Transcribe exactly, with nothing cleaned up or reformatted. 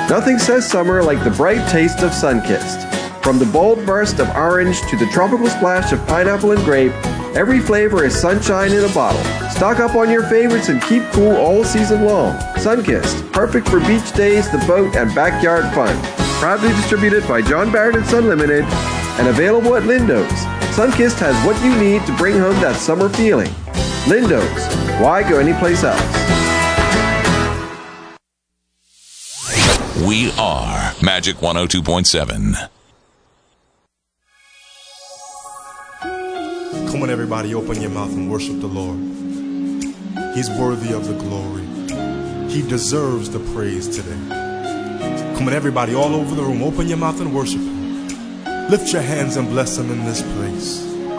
Nothing says summer like the bright taste of Sunkist. From the bold burst of orange to the tropical splash of pineapple and grape, every flavor is sunshine in a bottle. Stock up on your favorites and keep cool all season long. Sunkist, perfect for beach days, the boat, and backyard fun. Proudly distributed by John Barrett and Son Limited and available at Lindo's. Sunkist has what you need to bring home that summer feeling. Lindo's. Why go anyplace else? We are Magic one oh two point seven. Come on, everybody, open your mouth and worship the Lord. He's worthy of the glory. He deserves the praise today. Come on, everybody, all over the room, open your mouth and worship Him. Lift your hands and bless Him in this place.